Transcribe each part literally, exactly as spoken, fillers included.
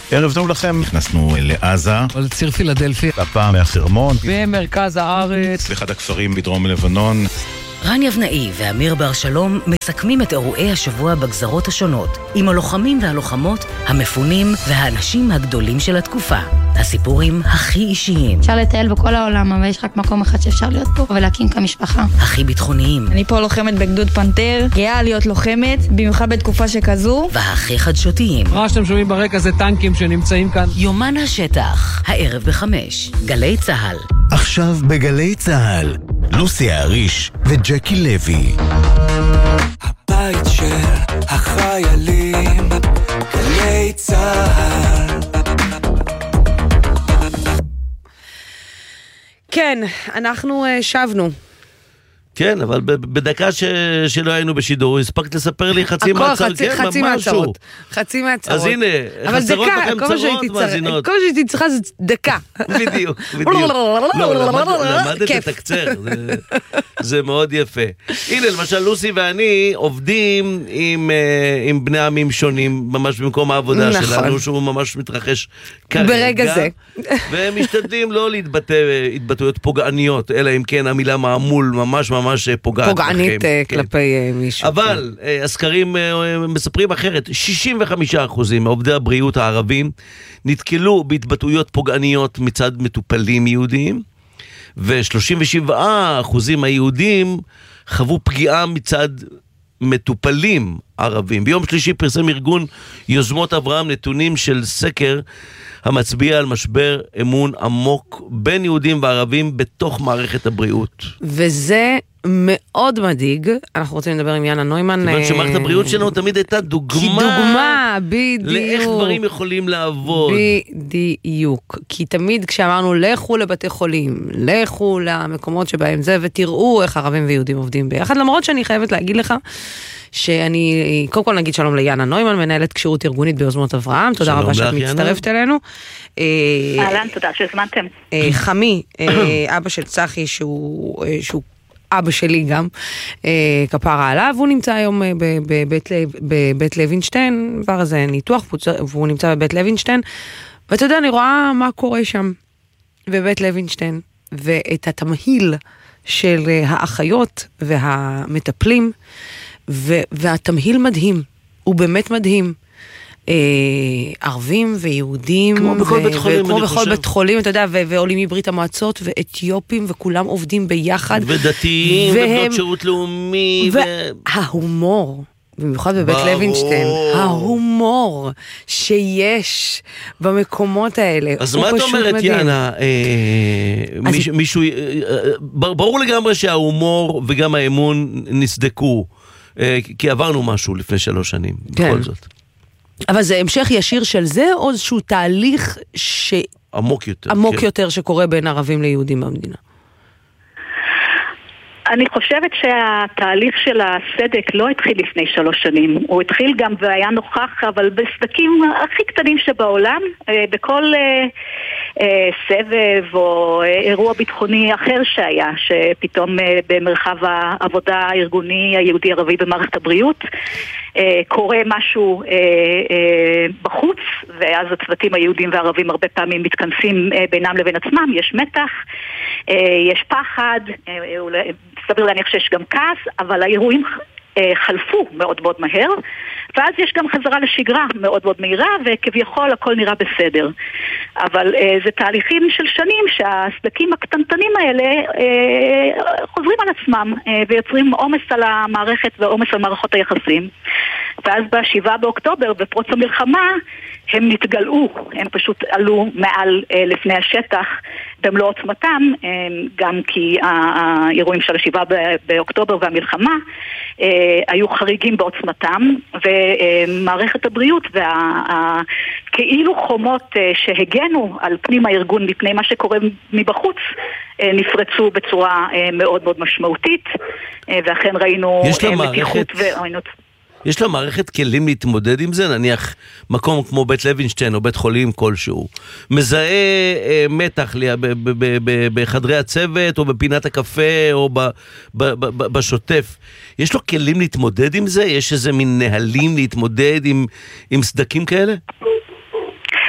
ערב טוב לכם, נכנסנו לעזה, לציר פילדלפי, הפעם מהחרמון, במרכז הארץ, באחד הכפרים בדרום לבנון. רן יבנאי ואמיר בר שלום מסכמים את אירועי השבוע בגזרות השונות, עם הלוחמים והלוחמות, המפונים והאנשים הגדולים של התקופה. הסיפורים הכי אישיים. אפשר לטייל בכל העולם, אבל יש רק מקום אחד שאפשר להיות פה ולהקים כמשפחה. הכי ביטחוניים. אני פה לוחמת בגדוד פנתר, גאה להיות לוחמת, במיוחד בתקופה שכזו. והכי חדשותיים. מה שאתם שומעים ברקע זה טנקים שנמצאים כאן. יומן השטח, הערב בחמש, גלי צהל. עכשיו בגלי צהל, לוסי האריש וג'קי לוי. הבית של החיילים, גלי צהל. כן, אנחנו uh, שבנו. כן, אבל בדקה ש... שלא היינו בשידור, הספקת לספר לי חצי מהצעות. חצי, כן, חצי מהצעות. חצי מהצעות. אז הנה, חסרות לכם צרות מאזינות. כל שהייתי צריכה זה דקה. בדיוק, בדיוק. לא, למדת לתקצר, זה מאוד יפה. הנה, למשל, לוסי ואני עובדים עם בני עמים שונים, ממש במקום העבודה שלנו, שהוא ממש מתרחש כרגע. ברגע זה. והם משתדלים לא להתבטא התבטאויות פוגעניות, אלא אם כן המילה מעמול ממש ממש ממש פוגעת פוגענית כלפי מישהו. אבל הסקרים מספרים אחרת, שישים וחמישה אחוז מעובדי הבריאות הערבים נתקלו בהתבטאויות פוגעניות מצד מטופלים יהודים, ו-שלושים ושבעה אחוז היהודים חוו פגיעה מצד מטופלים ערבים. ביום שלישי פרסם ארגון יוזמות אברהם נתונים של סקר המצביע על משבר אמון עמוק בין יהודים וערבים בתוך מערכת הבריאות. וזה מאוד מדאיג. אנחנו רוצים לדבר עם יאנה נוימן. כיוון שמערכת הבריאות שלנו תמיד הייתה דוגמה. דוגמה, בדיוק. לאיך דברים יכולים לעבוד. בדיוק. כי תמיד כשאמרנו, לכו לבתי חולים, לכו למקומות שבהם זה, ותראו איך ערבים ויהודים עובדים ביחד. למרות שאני חייבת להגיד לך, שאני, קודם כל נגיד שלום ליאנה נוימן, מנהלת כשירות ארגונית ביוזמות אברהם, תודה רבה שאת מצטרפת אלינו. אהלן, תודה שהזמנתם. חמי, אבא של צחי, שהוא אבא שלי גם, כפרה עליו, הוא נמצא היום בבית לוינשטיין, כבר איזה ניתוח, והוא נמצא בבית לוינשטיין, ואתה יודע, אני רואה מה קורה שם בבית לוינשטיין, ואת התמהיל של האחיות והמטפלים, והתמהיל מדהים, הוא באמת מדהים. ערבים ויהודים, כמו בכל בית חולים, כמו בכל בית חולים, אתה יודע, ועולים מברית המועצות, ואתיופים, וכולם עובדים ביחד. ודתיים, ובנות שירות לאומי. וההומור, במיוחד בבית לוינשטיין, ההומור שיש במקומות האלה. אז מה את אומרת, יאנה? מישהו, ברור לגמרי שההומור וגם האמון נסדקו, כי עברנו משהו לפני שלוש שנים, בכל זאת. אבל זה המשך ישיר של זה, או איזשהו תהליך ש... עמוק יותר. עמוק כן. יותר שקורה בין ערבים ליהודים במדינה? אני חושבת שהתהליך של הסדק לא התחיל לפני שלוש שנים. הוא התחיל גם והיה נוכח, אבל בסדקים הכי קטנים שבעולם, בכל סבב או אירוע ביטחוני אחר שהיה, שפתאום במרחב העבודה הארגוני היהודי-ערבי במערכת הבריאות, קורה משהו בחוץ, ואז הצוותים היהודים והערבים הרבה פעמים מתכנסים בינם לבין עצמם, יש מתח, יש פחד, סביר להניח שיש גם כעס, אבל האירועים חלפו מאוד מאוד מהר, ואז יש גם חזרה לשגרה מאוד מאוד מהירה, וכביכול הכל נראה בסדר. אבל אה, זה תהליכים של שנים שהסדקים הקטנטנים האלה אה, חוזרים על עצמם, אה, ויוצרים עומס על המערכת ועומס על מערכות היחסים. ואז בשבעה באוקטובר, בפרוץ המלחמה, הם נתגלעו, הם פשוט עלו מעל אה, לפני השטח במלוא עוצמתם, אה, גם כי האירועים של השבעה באוקטובר והמלחמה אה, היו חריגים בעוצמתם, ומערכת הבריאות והכאילו חומות אה, שהגנו על פנים הארגון מפני מה שקורה מבחוץ, אה, נפרצו בצורה אה, מאוד מאוד משמעותית, אה, ואכן ראינו אה, מתיחות ועוינות. יש לה מערכת כלים להתמודד עם זה, נניח מקום כמו בית לוינשטיין או בית חולים כלשהו, מזהה אה, מתח לי, ב- ב- ב- ב- בחדרי הצוות או בפינת הקפה או ב- ב- ב- בשוטף. יש לו כלים להתמודד עם זה? יש איזה מין נהלים להתמודד עם, עם סדקים כאלה?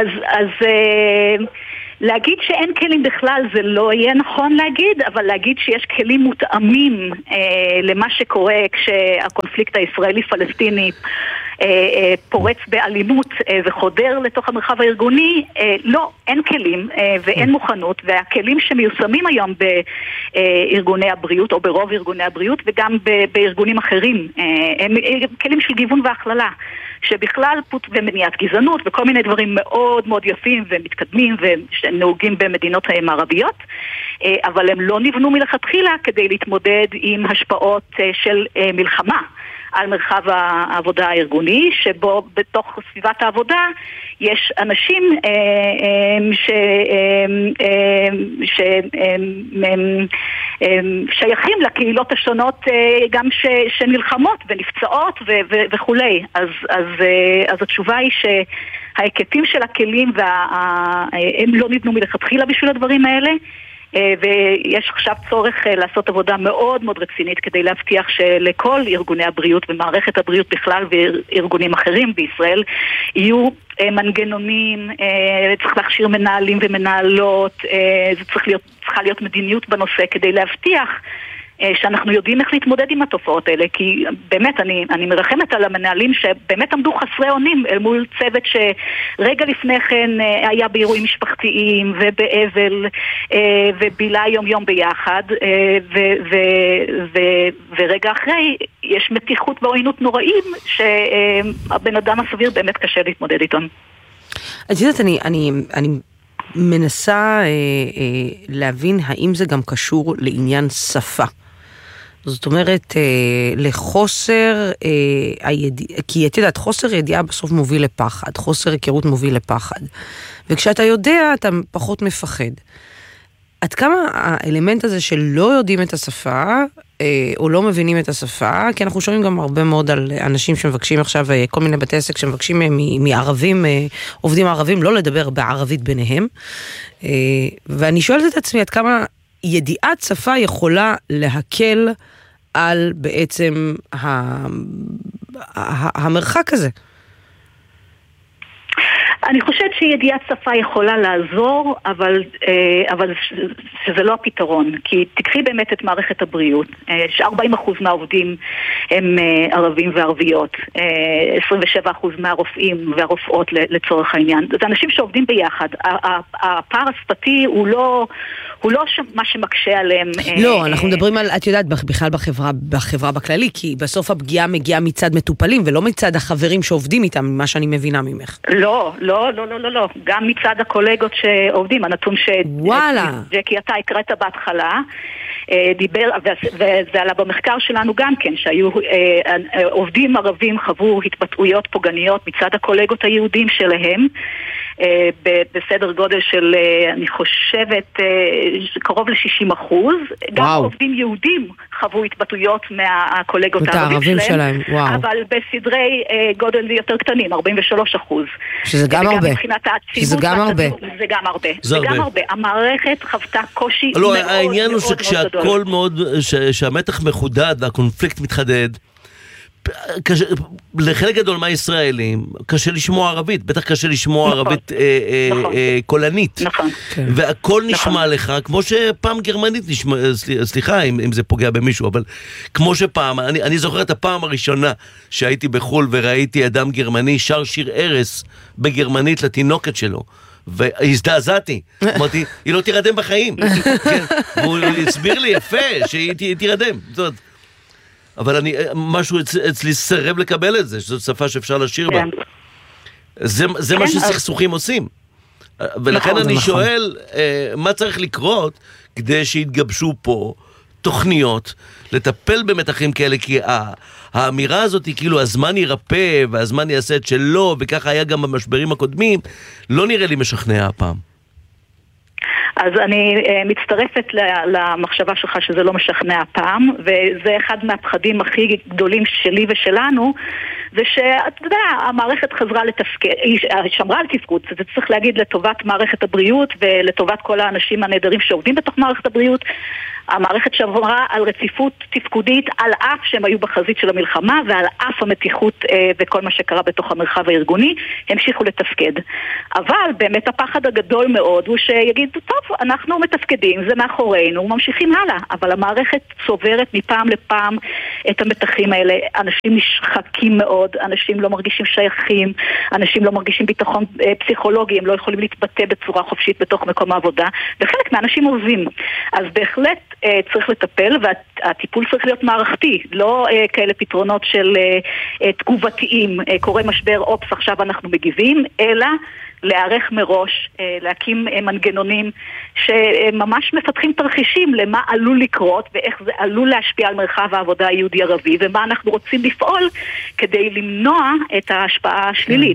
אז, אז להגיד שאין כלים בכלל זה לא יהיה נכון להגיד, אבל להגיד שיש כלים מותאמים למה שקורה כשהקונפליקט הישראלי-פלסטיני פורץ באלימות וחודר לתוך המרחב הארגוני, לא, אין כלים ואין מוכנות, והכלים שמיושמים היום בארגוני הבריאות או ברוב ארגוני הבריאות וגם בארגונים אחרים הם כלים של גיוון והכללה, שבכלל פות ומניעת גזענות וכל מיני דברים מאוד מאוד יפים ומתקדמים ונהוגים במדינות המערביות, אבל הם לא נבנו מלכתחילה כדי להתמודד עם השפעות של מלחמה על מרחב העבודה הארגוני, שבו בתוך סביבת העבודה יש אנשים ששייכים לקהילות השונות גם שנלחמות ונפצעות וכולי. אז, אז, אז התשובה היא שההיקפים של הכלים הם לא נבנו מלכתחילה בשביל הדברים האלה, ויש עכשיו צורך לעשות עבודה מאוד מאוד רצינית כדי להבטיח שלכל ארגוני הבריאות ומערכת הבריאות בכלל וארגונים אחרים בישראל יהיו מנגנונים, צריך להכשיר מנהלים ומנהלות, זה צריך להיות, צריכה להיות מדיניות בנושא כדי להבטיח שאנחנו יודעים איך להתמודד עם התופעות האלה, כי באמת אני, אני מרחמת על המנהלים שבאמת עמדו חסרי אונים אל מול צוות שרגע לפני כן היה באירועים משפחתיים ובאבל ובילה יום יום ביחד, ו, ו, ו, ורגע אחרי יש מתיחות ועוינות נוראים שהבן אדם הסביר באמת קשה להתמודד איתון. את יודעת, אני, אני, אני מנסה אה, אה, להבין האם זה גם קשור לעניין שפה. זאת אומרת, אה, לחוסר אה, הידיעה, כי את יודעת, חוסר ידיעה בסוף מוביל לפחד, חוסר היכרות מוביל לפחד. וכשאתה יודע, אתה פחות מפחד. עד כמה האלמנט הזה שלא יודעים את השפה, אה, או לא מבינים את השפה, כי אנחנו שומעים גם הרבה מאוד על אנשים שמבקשים עכשיו, כל מיני בתי עסק שמבקשים מערבים, אה, עובדים ערבים, לא לדבר בערבית ביניהם. אה, ואני שואלת את עצמי, עד כמה ידיעת שפה יכולה להקל על בעצם ה, ה, המרחק הזה? אני חושבת שידיעת שפה יכולה לעזור, אבל, אבל שזה לא הפתרון. כי תקחי באמת את מערכת הבריאות, ש-ארבעים אחוז מהעובדים הם ערבים וערביות, עשרים ושבעה אחוז מהרופאים והרופאות לצורך העניין. זה אנשים שעובדים ביחד. הפער השפתי הוא לא... הוא לא מה שמקשה עליהם. לא, אנחנו מדברים על, את יודעת, בכלל בחברה, בחברה בכללי, כי בסוף הפגיעה מגיעה מצד מטופלים, ולא מצד החברים שעובדים איתם, מה שאני מבינה ממך. לא, לא, לא, לא, לא, לא. גם מצד הקולגות שעובדים, הנתון שג'קי אתה הקראת בהתחלה, דיבר, וזה עלה במחקר שלנו גם כן, שהיו עובדים ערבים חוו התבטאויות פוגעניות מצד הקולגות היהודים שלהם, בסדר גודל של, אני חושבת, קרוב ל-שישים אחוז. גם עובדים יהודים חוו התבטאויות מהקולגות הערבים שלהם, אבל בסדרי גודל יותר קטנים, ארבעים ושלושה אחוז. שזה גם הרבה. שזה גם הרבה. זה גם הרבה. זה גם הרבה. המערכת חוותה קושי מאוד מאוד גדול. העניין הוא שכשהכל מאוד, שהמתח מחודד והקונפליקט מתחדד, קשה, לחלק גדול מהישראלים קשה לשמוע ערבית, בטח קשה לשמוע נכון, ערבית אה, נכון. אה, קולנית נכון. והכל נשמע נכון. לך כמו שפעם גרמנית נשמע, סליחה אם, אם זה פוגע במישהו, אבל כמו שפעם, אני, אני זוכר את הפעם הראשונה שהייתי בחול וראיתי אדם גרמני שר שיר ערס בגרמנית לתינוקת שלו והזדעזעתי, אמרתי היא לא תירדם בחיים כן. והוא הסביר לי יפה שהיא תירדם, זאת אומרת, אבל אני, משהו אצ, אצלי סרב לקבל את זה, שזו שפה שאפשר לשיר בה. זה, זה מה שסכסוכים עושים. ולכן אני שואל, מה צריך לקרות כדי שיתגבשו פה תוכניות לטפל במתחים כאלה, כי האמירה הזאת היא כאילו הזמן ירפא והזמן יעשה את שלו, וככה היה גם במשברים הקודמים, לא נראה לי משכנע הפעם. אז אני uh, מצטרפת למחשבה שלך שזה לא משכנע הפעם, וזה אחד מהפחדים הכי גדולים שלי ושלנו, זה שאתה יודע, המערכת חזרה לתפקד, היא שמרה על תפקוד, זה צריך להגיד לטובת מערכת הבריאות ולטובת כל האנשים הנהדרים שעובדים בתוך מערכת הבריאות, המערכת שברה על רציפות תפקודית, על אף שהם היו בחזית של המלחמה, ועל אף המתיחות אה, וכל מה שקרה בתוך המרחב הארגוני, המשיכו לתפקד. אבל באמת הפחד הגדול מאוד הוא שיגיד, טוב, אנחנו מתפקדים, זה מאחורינו, ממשיכים הלאה, אבל המערכת צוברת מפעם לפעם את המתחים האלה. אנשים נשחקים מאוד, אנשים לא מרגישים שייכים, אנשים לא מרגישים ביטחון אה, פסיכולוגי, הם לא יכולים להתבטא בצורה חופשית בתוך מקום העבודה, וחלק מהאנשים עוזבים. אז בהחלט אה, צריך לטפל, והטיפול צריך להיות מערכתי, לא אה, כאלה פתרונות של אה, אה, תגובתיים, אה, קורה משבר, אופס, עכשיו אנחנו מגיבים, אלא להיערך מראש, אה, להקים אה, מנגנונים שממש מפתחים תרחישים למה עלול לקרות, ואיך זה עלול להשפיע על מרחב העבודה היהודי-ערבי, ומה אנחנו רוצים לפעול כדי למנוע את ההשפעה השלילית.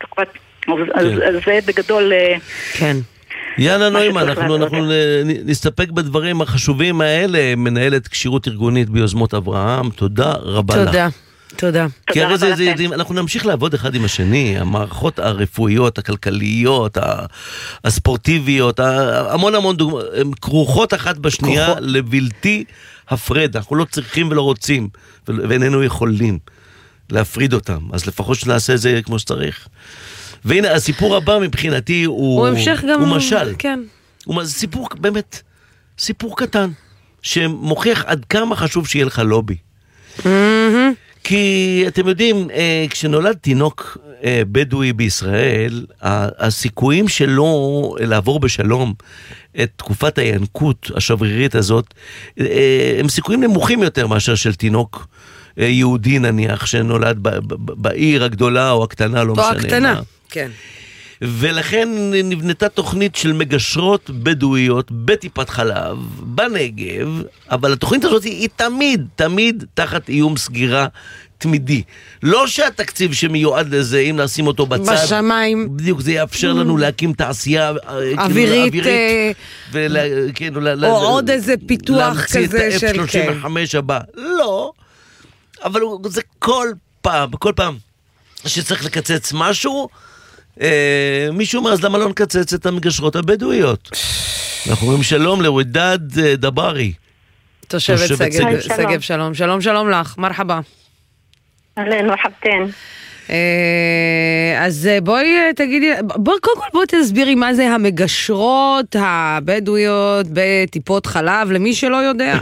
אז זה בגדול... כן. יאנה נוימן, אנחנו, אנחנו נסתפק בדברים החשובים האלה, מנהלת כשירות ארגונית ביוזמות אברהם, תודה רבה לך. תודה, תודה. כי הרי זה, זה, זה, אנחנו נמשיך לעבוד אחד עם השני, המערכות הרפואיות, הכלכליות, הספורטיביות, המון המון דוגמאות, הן כרוכות אחת בשנייה לבלתי הפרד, אנחנו לא צריכים ולא רוצים, ואיננו יכולים להפריד אותם, אז לפחות שנעשה את זה כמו שצריך. והנה, הסיפור הבא מבחינתי הוא, הוא המשך גם... הוא משל. כן. הוא סיפור, באמת, סיפור קטן, שמוכיח עד כמה חשוב שיהיה לך לובי. Mm-hmm. כי אתם יודעים, כשנולד תינוק בדואי בישראל, הסיכויים שלו לעבור בשלום את תקופת הינקות השברירית הזאת, הם סיכויים נמוכים יותר מאשר של תינוק יהודי נניח, שנולד בעיר הגדולה או הקטנה, לא משנה. או הקטנה, כן. ולכן נבנתה תוכנית של מגשרות בדואיות בטיפת חלב, בנגב, אבל התוכנית הזאת היא תמיד, תמיד תחת איום סגירה תמידי. לא שהתקציב שמיועד לזה, אם נשים אותו בצד, בשמיים. בדיוק, זה יאפשר לנו להקים תעשייה אווירית, כאילו, או עוד איזה פיתוח כזה להמציא את ה-אף שלושים וחמש הבא. לא. אבל זה כל פעם, כל פעם שצריך לקצץ משהו, אה, מישהו אומר, אז למה לא נקצץ את המגשרות הבדואיות? אנחנו אומרים שלום לוודד דברי. תושבת שגב, שגב, שלום. שלום, שלום לך, מרחבה. אהלן, מרחבתן. אז בואי תגידי, בואי קודם כל בואי תסבירי מה זה המגשרות הבדואיות בטיפות חלב, למי שלא יודע.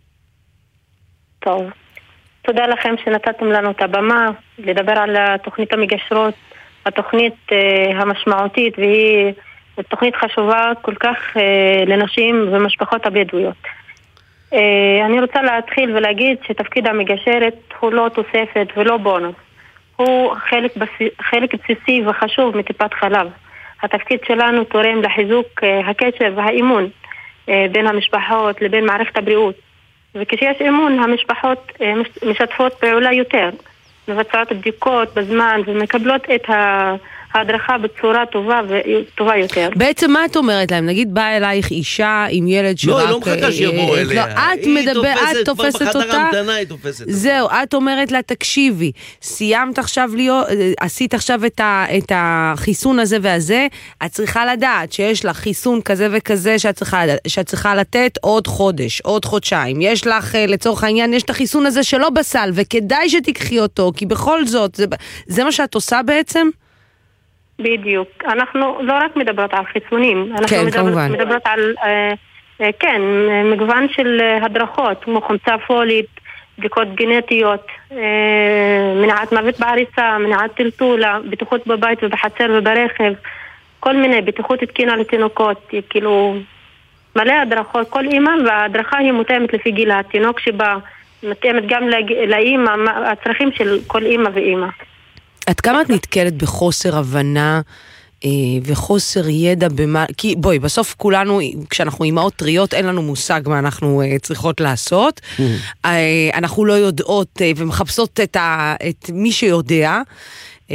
טוב. תודה לכם שנתתם לנו את הבמה לדבר על תוכנית המגשרות, התוכנית uh, המשמעותית, והיא תוכנית חשובה כל כך uh, לנשים ומשפחות הבדואיות. Uh, אני רוצה להתחיל ולהגיד שתפקיד המגשרת הוא לא תוספת ולא בונוס. הוא חלק, בס... חלק בסיסי וחשוב מטיפת חלב. התפקיד שלנו תורם לחיזוק uh, הקשר והאימון uh, בין המשפחות לבין מערכת הבריאות. וכשיש אמון, המשפחות משתפות פעולה יותר, מבצעות בדיקות בזמן ומקבלות את ההדרכה בצורה טובה וטובה יותר. בעצם מה את אומרת להם? נגיד באה אלייך אישה עם ילד שרק... לא, היא לא מחכה שיבואו אליה. את מדברת, את תופסת אותה. זהו, את אומרת לה, תקשיבי, סיימת עכשיו להיות, עשית עכשיו את החיסון הזה והזה, את צריכה לדעת שיש לך חיסון כזה וכזה שאת צריכה לתת עוד חודש, עוד חודשיים. יש לך, לצורך העניין, יש את החיסון הזה שלא בסל, וכדאי שתיקחי אותו, כי בכל זאת, זה מה שאת עושה בעצם? בדיוק. אנחנו לא רק מדברות על חיסונים, אנחנו כן, מדברות, מדברות על, אה, אה, כן, מגוון של הדרכות, כמו חומצה פולית, בדיקות גנטיות, אה, מניעת מוות בעריסה, מניעת טלטולה, בטיחות בבית ובחצר וברכב, כל מיני, בטיחות תקינה לתינוקות, כאילו, מלא הדרכות, כל אימא, וההדרכה היא מותאמת לפי גיל התינוק שבה, מותאמת גם לאימא, הצרכים של כל אימא ואימא. עד כמה את נתקלת בחוסר הבנה אה, וחוסר ידע במה, כי בואי, בסוף כולנו, כשאנחנו אימהות טריות, אין לנו מושג מה אנחנו אה, צריכות לעשות, mm. אה, אנחנו לא יודעות אה, ומחפשות את, ה, את מי שיודע, אה,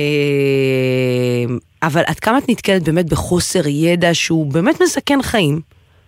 אבל עד כמה את נתקלת באמת בחוסר ידע שהוא באמת מסכן חיים?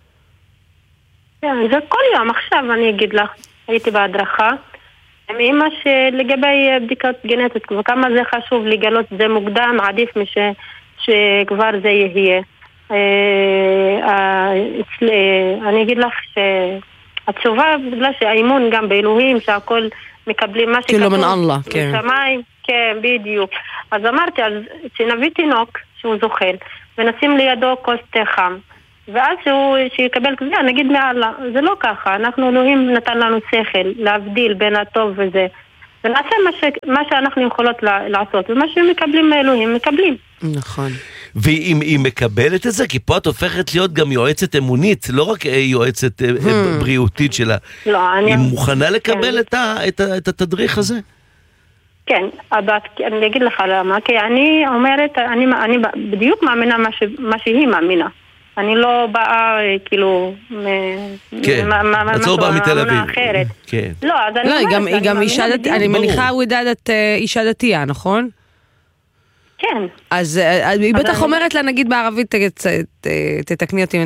כן, זה כל יום, עכשיו אני אגיד לך, הייתי בהדרכה, מאמא שלגבי בדיקת גנטית, וכמה זה חשוב לגלות זה מוקדם, עדיף מש, שכבר זה יהיה. אני אגיד לך התשובה בגלל שהאימון גם באלוהים, שהכל מקבלים מה שכתוב. כאילו מן אללה, כן. בשמיים, כן, בדיוק. אז אמרתי, אז שנביא תינוק שהוא זוחל, ונשים לידו כוס תה חם, ואז שהוא שיקבל קביעה, נגיד מאללה, זה לא ככה, אנחנו אלוהים נתן לנו שכל, להבדיל בין הטוב וזה, ונעשה מה, ש... מה שאנחנו יכולות לעשות, ומה שהם מקבלים מאלוהים, מקבלים. נכון. ואם היא מקבלת את זה, כי פה את הופכת להיות גם יועצת אמונית, לא רק יועצת בריאותית שלה. לא, אני... היא מוכנה לקבל את, ה... את, ה... את התדריך הזה? כן, אבל אני אגיד לך למה, כי אני אומרת, אני, אני בדיוק מאמינה מה, ש... מה שהיא מאמינה. אני לא באה, כאילו, כן, את לא באה מתל אביב. כן. לא, אז אני אומרת, היא גם אישה דתייה, אני מניחה ודדת אישה דתייה, נכון? כן. אז היא בטח אומרת לה, נגיד בערבית, תתקני אותי,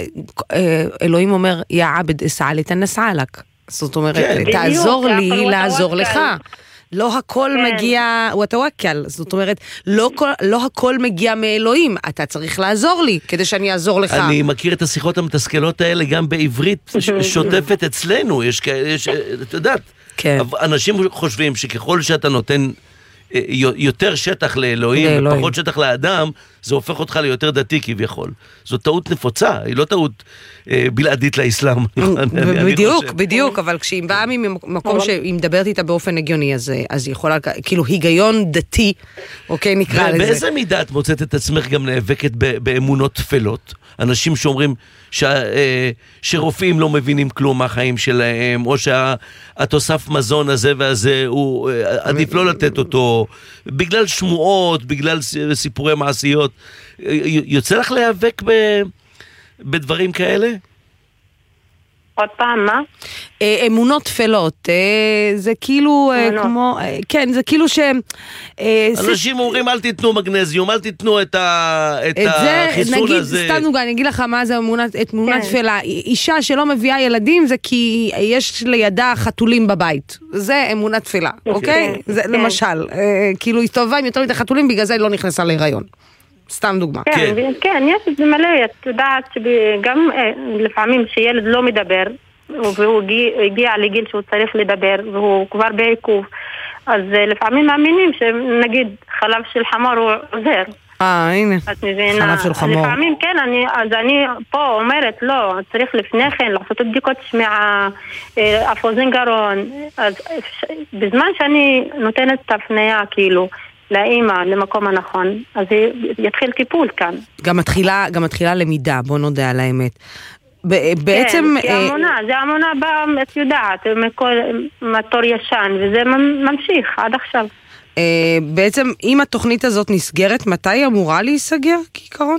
אלוהים אומר, יא עבד אסעלי תנסעלק. זאת אומרת, תעזור לי לעזור לך. לא הכל מגיע, הוא התווקל, זאת אומרת, לא, לא הכל מגיע מאלוהים, אתה צריך לעזור לי, כדי שאני אעזור לך. אני מכיר את השיחות המתסכלות האלה גם בעברית שוטפת אצלנו, יש כאלה, את יודעת, אנשים חושבים שככל שאתה נותן יותר שטח לאלוהים, ופחות שטח לאדם, זה הופך אותך ליותר דתי כביכול. זו טעות נפוצה, היא לא טעות בלעדית לאסלאם. בדיוק, בדיוק, אבל כשהיא באה ממקום שהיא מדברת איתה באופן הגיוני, אז היא יכולה, כאילו היגיון דתי, אוקיי, נקרא לזה. באיזה מידה את מוצאת את עצמך גם נאבקת באמונות תפלות? אנשים שאומרים שרופאים לא מבינים כלום מהחיים שלהם, או שהתוסף מזון הזה והזה, הוא עדיף לא לתת אותו, בגלל שמועות, בגלל סיפורי מעשיות. יוצא לך להיאבק בדברים כאלה? עוד פעם, מה? אמונות תפלות, זה כאילו כמו, כן, זה כאילו ש... אנשים אומרים, אל תיתנו מגנזיום, אל תיתנו את החיסון הזה. סתם נוגע, אני אגיד לך מה זה אמונת תפלה. אישה שלא מביאה ילדים זה כי יש לידה חתולים בבית. זה אמונת תפלה, אוקיי? זה למשל, כאילו הסתובבה עם יותר מדי חתולים, בגלל זה לא נכנסה להיריון. סתם דוגמה. כן, כן, יש את זה מלא, את יודעת שגם לפעמים שילד לא מדבר, והוא הגיע לגיל שהוא צריך לדבר, והוא כבר בעיכוב, אז לפעמים מאמינים שנגיד חלב של חמור הוא עוזר. אה, הנה, חלב של חמור. לפעמים כן, אז אני פה אומרת, לא, צריך לפני כן לעשות בדיקות שמיעה, אפוזן גרון, אז בזמן שאני נותנת את ההפניה, כאילו, לאמא, למקום הנכון, אז יתחיל טיפול כאן. גם מתחילה, גם מתחילה למידה, בוא נודע על האמת. בעצם... כן, זה אמונה, זה אמונה באה, את יודעת, מתור ישן, וזה ממשיך עד עכשיו. בעצם, אם התוכנית הזאת נסגרת, מתי היא אמורה להיסגר, כעיקרון?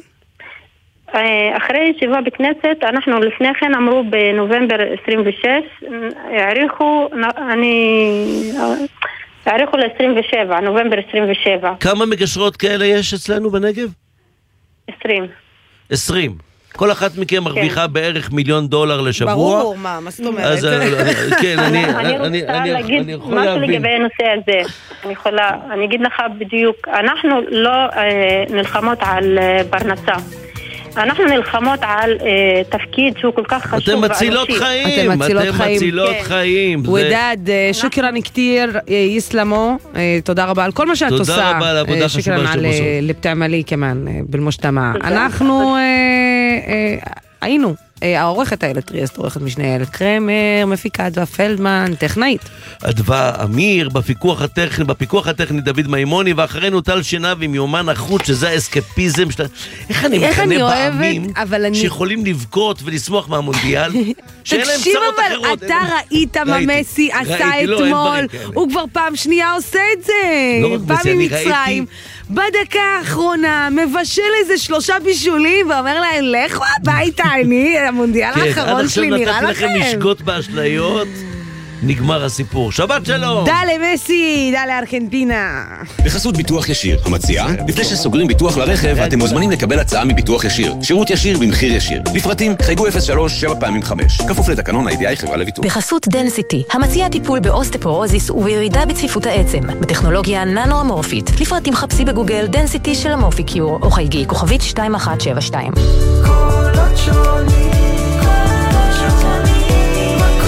אחרי ישיבה בכנסת, אנחנו לפני כן אמרו בנובמבר עשרים ושש, העריכו, אני... העריכו ל-עשרים ושבע, נובמבר עשרים ושבע. כמה מגשרות כאלה יש אצלנו בנגב? עשרים. עשרים. כל אחת מכם מרוויחה בערך מיליון דולר לשבוע. ברור, מה, מה זאת אומרת? אז כן, אני רוצה להגיד משהו לגבי הנושא הזה. אני יכולה, אני אגיד לך בדיוק, אנחנו לא נלחמות על פרנסה. אנחנו נלחמות על אה, תפקיד שהוא כל כך חשוב. אתם מצילות חיים, אתם מצילות אתם חיים. מצילות חיים. ודד, שוקרן כתיר, יסלמו, תודה רבה על כל מה שאת עושה. תודה רבה על העבודה חשובה שאתם עושות. שוקרן על לבתעמלי כמן, בלמושתמה. אנחנו היינו, העורכת איילת טריאסט, עורכת משנה איילת קרמר, מפיקה אדווה פלדמן, טכנאית. אדווה אמיר, בפיקוח הטכני, בפיקוח הטכני דוד מימוני, ואחרינו טל שנב עם יומן החוץ, שזה האסקפיזם שלה. איך אני מכנה בעמים שיכולים לבכות ולשמוח מהמונדיאל? תקשיב, אבל אתה ראית מה מסי עשה אתמול, הוא כבר פעם שנייה עושה את זה, פעם ממצרים. בדקה האחרונה מבשל איזה שלושה בישולים ואומר להם, לכו הביתה, אני, המונדיאל האחרון שלי נראה לכם. עד עכשיו נתתי לכם לשגות באשליות, נגמר הסיפור. שבת שלום! דלה מסי, דלה ארגנטינה. בחסות ביטוח ישיר, המציעה, לפני שסוגרים ביטוח לרכב, אתם מוזמנים לקבל הצעה מביטוח ישיר. שירות ישיר במחיר ישיר. לפרטים, חייגו אפס שלוש שבע פעמים חמש. כפוף לתקנון ה-איי די איי חברה לביטוח. בחסות דנסיטי, המציעה טיפול באוסטפורוזיס ובירידה בצפיפות העצם. בטכנולוגיה ננו-אמורפית. לפרטים חפשי בגוגל דנסיטי של אמורפיקיור, או חייגי כוכבית שתיים אחת שבע שתיים. כל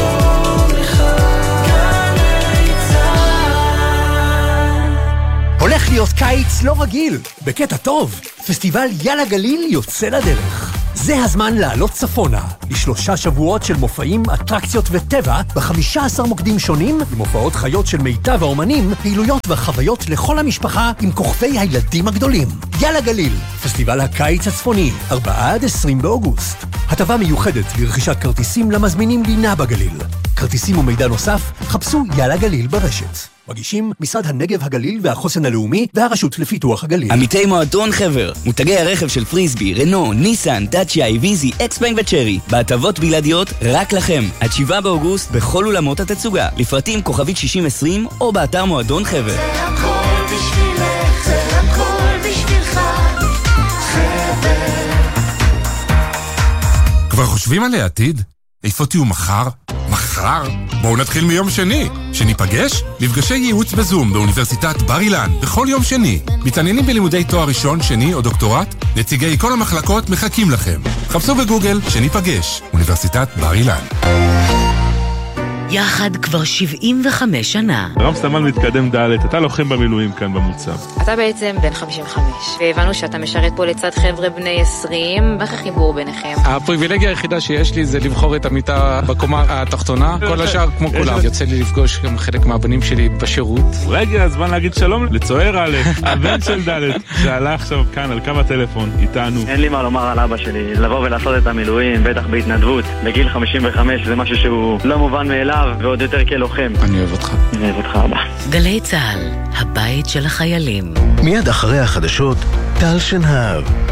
להיות קיץ לא רגיל, בקטע טוב. פסטיבל יאללה גליל יוצא לדרך. זה הזמן לעלות צפונה, לשלושה שבועות של מופעים, אטרקציות וטבע, ב-חמישה עשר מוקדים שונים, עם הופעות חיות של מיטב האומנים, פעילויות וחוויות לכל המשפחה, עם כוכבי הילדים הגדולים. יאללה גליל, פסטיבל הקיץ הצפוני, ארבעה עד עשרים באוגוסט. הטבה מיוחדת לרכישת כרטיסים למזמינים לינה בגליל. כרטיסים ומידע נוסף, חפשו יאללה גליל ברשת. מגישים משרד הנגב הגליל והחוסן הלאומי והרשות לפיתוח הגליל. עמיתי מועדון חבר, מותגי הרכב של פריסבי, רנו, ניסן, דאצ'יה, איביזי, אקספנג וצ'רי, בהטבות בלעדיות רק לכם. עד שבעה באוגוסט בכל אולמות התצוגה. לפרטים כוכבית שישים עשרים או באתר מועדון חבר. זה הכל בשבילך, זה הכל בשבילך, חבר. כבר חושבים על העתיד? איפה תהיו מחר? מחר? בואו נתחיל מיום שני. שניפגש? מפגשי ייעוץ בזום באוניברסיטת בר אילן בכל יום שני. מתעניינים בלימודי תואר ראשון, שני או דוקטורט? נציגי כל המחלקות מחכים לכם. חפשו בגוגל שניפגש. אוניברסיטת בר אילן. יחד כבר שבעים וחמש שנה. רם סמל מתקדם ד', אתה לוחם במילואים כאן במוצב. אתה בעצם בן חמישים וחמש, והבנו שאתה משרת פה לצד חבר'ה בני עשרים, ואיך החיבור ביניכם? הפריבילגיה היחידה שיש לי זה לבחור את המיטה בקומה התחתונה, כל השאר כמו כולם. יוצא לי לפגוש גם חלק מהבנים שלי בשירות. רגע, הזמן להגיד שלום לצוער א', הבן של ד', שעלה עכשיו כאן על קו הטלפון איתנו. אין לי מה לומר על אבא שלי, לבוא ולעשות את המילואים, בטח בהתנדבות, בגיל חמישים וחמש, זה משהו שהוא לא מובן מאליו. ועוד יותר כלוחם. אני אוהב אותך. אני אוהב אותך אבא. גלי צהל, הבית של החיילים. מיד אחרי החדשות, טל שנהב.